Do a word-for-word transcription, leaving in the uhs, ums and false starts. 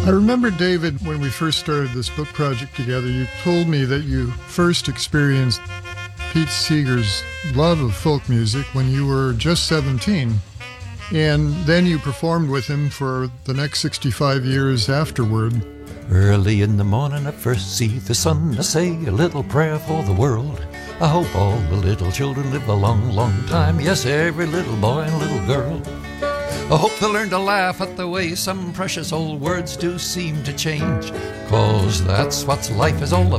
I remember, David, when we first started this book project together, you told me that you first experienced Pete Seeger's love of folk music when you were just seventeen. And then you performed with him for the next sixty-five years afterward. Early in the morning I first see the sun, I say a little prayer for the world. I hope all the little children live a long, long time. Yes, every little boy and little girl. I hope they'll learn to laugh at the way some precious old words do seem to change, 'cause that's what life is all about.